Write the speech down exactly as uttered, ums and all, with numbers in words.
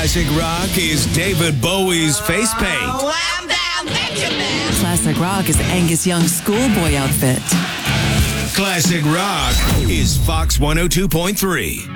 Classic rock is David Bowie's face paint. Oh, I'm down, Benjamin. Classic rock is Angus Young's schoolboy outfit. Classic rock is Fox one oh two point three.